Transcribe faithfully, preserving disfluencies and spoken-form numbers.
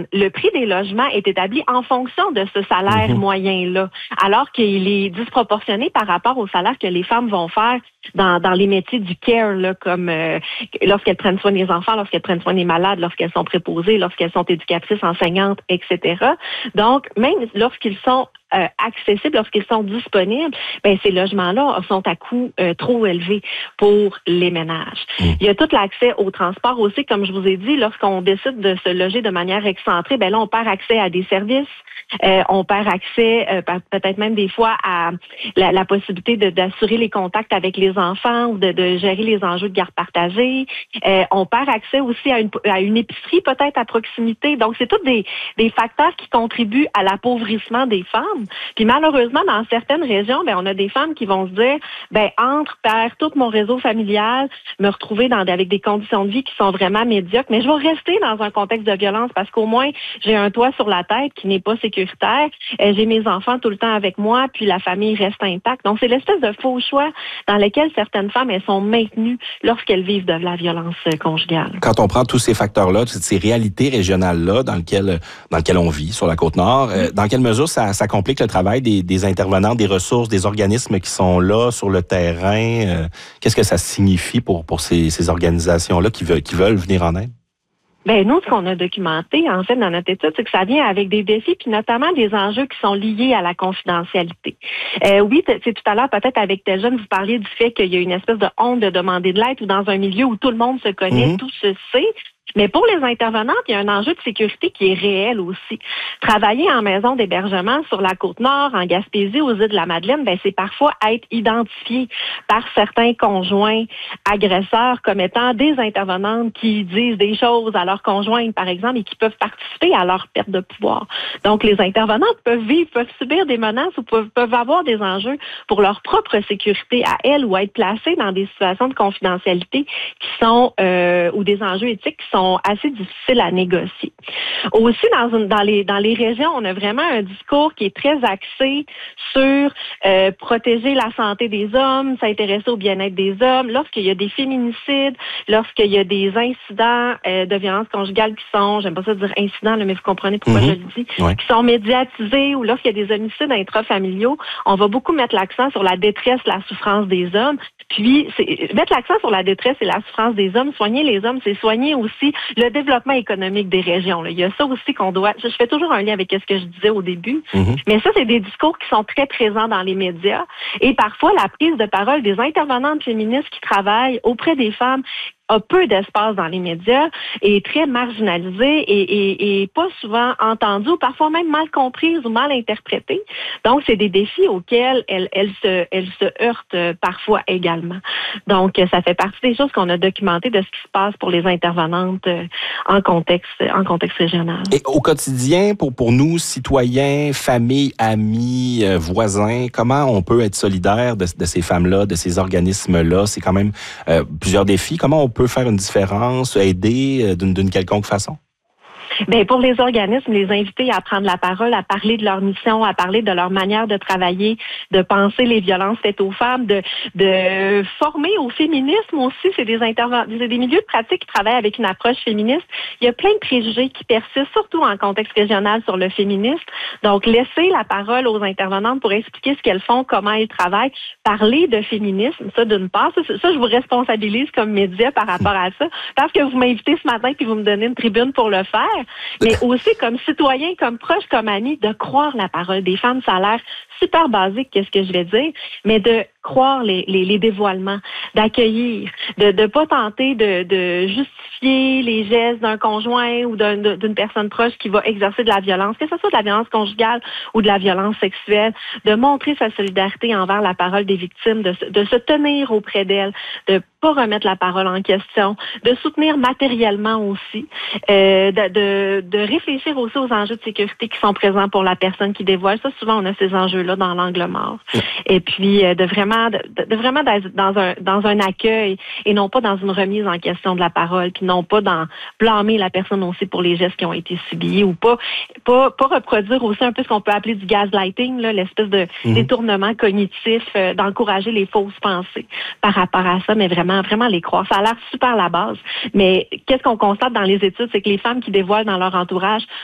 le prix des logements est établi en fonction de ce salaire mmh. moyen-là, alors qu'il est disproportionné par rapport au salaire que les femmes vont faire dans, dans les métiers du care, là, comme euh, lorsqu'elles prennent soin des enfants, lorsqu'elles prennent soin des malades, lorsqu'elles sont préposées, lorsqu'elles sont éducatrices, enseignantes, et cetera. Donc, même lorsqu'ils sont Euh, accessibles, lorsqu'ils sont disponibles, ben ces logements-là sont à coût euh, trop élevé pour les ménages. Mmh. Il y a tout l'accès au transport aussi, comme je vous ai dit, lorsqu'on décide de se loger de manière excentrée, ben là, on perd accès à des services, euh, on perd accès euh, peut-être même des fois à la, la possibilité de, d'assurer les contacts avec les enfants ou de, de gérer les enjeux de garde partagée. Euh, on perd accès aussi à une, à une épicerie peut-être à proximité. Donc, c'est tous des, des facteurs qui contribuent à l'appauvrissement des femmes. Puis malheureusement, dans certaines régions, ben on a des femmes qui vont se dire, ben entre perdre tout mon réseau familial, me retrouver dans avec des conditions de vie qui sont vraiment médiocres, mais je vais rester dans un contexte de violence parce qu'au moins j'ai un toit sur la tête qui n'est pas sécuritaire, euh, j'ai mes enfants tout le temps avec moi, puis la famille reste intacte. Donc c'est l'espèce de faux choix dans lequel certaines femmes elles sont maintenues lorsqu'elles vivent de la violence conjugale. Quand on prend tous ces facteurs-là, toutes ces réalités régionales-là dans lesquelles dans lesquelles on vit sur la Côte-Nord, euh, dans quelle mesure ça, ça complique le travail des, des intervenants, des ressources, des organismes qui sont là sur le terrain? Euh, qu'est-ce que ça signifie pour, pour ces, ces organisations-là qui veulent, qui veulent venir en aide? Ben nous, ce qu'on a documenté, en fait, dans notre étude, c'est que ça vient avec des défis, puis notamment des enjeux qui sont liés à la confidentialité. Euh, oui, c'est tout à l'heure, peut-être avec tes jeunes, vous parliez du fait qu'il y a une espèce de honte de demander de l'aide ou dans un milieu où tout le monde se connaît, mmh. tout se sait. Mais pour les intervenantes, il y a un enjeu de sécurité qui est réel aussi. Travailler en maison d'hébergement sur la Côte-Nord, en Gaspésie, aux îles de la Madeleine, ben c'est parfois être identifié par certains conjoints agresseurs comme étant des intervenantes qui disent des choses à leurs conjoints, par exemple, et qui peuvent participer à leur perte de pouvoir. Donc, les intervenantes peuvent vivre, peuvent subir des menaces ou peuvent, peuvent avoir des enjeux pour leur propre sécurité à elles ou être placées dans des situations de confidentialité qui sont, euh, ou des enjeux éthiques qui sont assez difficiles à négocier. Aussi, dans, une, dans, les, dans les régions, on a vraiment un discours qui est très axé sur euh, protéger la santé des hommes, s'intéresser au bien-être des hommes. Lorsqu'il y a des féminicides, lorsqu'il y a des incidents euh, de violence conjugale qui sont, j'aime pas ça dire incidents, là, mais vous comprenez pourquoi mm-hmm. je le dis, ouais. qui sont médiatisés ou lorsqu'il y a des homicides intrafamiliaux, on va beaucoup mettre l'accent sur la détresse, la souffrance des hommes. Puis, c'est, mettre l'accent sur la détresse et la souffrance des hommes, soigner les hommes, c'est soigner aussi le développement économique des régions. Là. Il y a ça aussi qu'on doit... Je fais toujours un lien avec ce que je disais au début, mm-hmm. mais ça, c'est des discours qui sont très présents dans les médias. Et parfois, la prise de parole des intervenantes féministes qui travaillent auprès des femmes a peu d'espace dans les médias, est très marginalisée et, et, et pas souvent entendue, ou parfois même mal comprise ou mal interprétée. Donc, c'est des défis auxquels elle, elle, se, elle se heurte parfois également. Donc, ça fait partie des choses qu'on a documentées de ce qui se passe pour les intervenantes en contexte, en contexte régional. Et au quotidien, pour, pour nous, citoyens, familles, amis, euh, voisins, comment on peut être solidaire de, de ces femmes-là, de ces organismes-là? C'est quand même euh, plusieurs défis. Comment on peut faire une différence, aider d'une, d'une quelconque façon? Bien, pour les organismes, les inviter à prendre la parole, à parler de leur mission, à parler de leur manière de travailler, de penser les violences faites aux femmes, de, de former au féminisme aussi. C'est des interven- c'est des milieux de pratique qui travaillent avec une approche féministe. Il y a plein de préjugés qui persistent, surtout en contexte régional, sur le féminisme. Donc, laisser la parole aux intervenantes pour expliquer ce qu'elles font, comment elles travaillent, parler de féminisme, ça d'une part. Ça, ça, je vous responsabilise comme média par rapport à ça, parce que vous m'invitez ce matin puis vous me donnez une tribune pour le faire. Mais aussi comme citoyen, comme proche, comme ami, de croire la parole des femmes. Ça a l'air super basique, qu'est-ce que je vais dire, mais de croire les, les, les dévoilements, d'accueillir, de ne pas tenter de, de justifier les gestes d'un conjoint ou d'un, d'une personne proche qui va exercer de la violence, que ce soit de la violence conjugale ou de la violence sexuelle, de montrer sa solidarité envers la parole des victimes, de, de se tenir auprès d'elles, de pas remettre la parole en question, de soutenir matériellement aussi, euh, de, de, de réfléchir aussi aux enjeux de sécurité qui sont présents pour la personne qui dévoile. Ça, souvent, on a ces enjeux-là dans l'angle mort. Et puis, euh, de vraiment, de, de vraiment d'être dans un, dans un accueil et non pas dans une remise en question de la parole, puis non pas dans blâmer la personne aussi pour les gestes qui ont été subis ou pas, pas, pas reproduire aussi un peu ce qu'on peut appeler du gaslighting, là, l'espèce de mmh. détournement cognitif, euh, d'encourager les fausses pensées par rapport à ça, mais vraiment vraiment les croire. Ça a l'air super la base, mais qu'est-ce qu'on constate dans les études, c'est que les femmes qui dévoilent dans leur entourage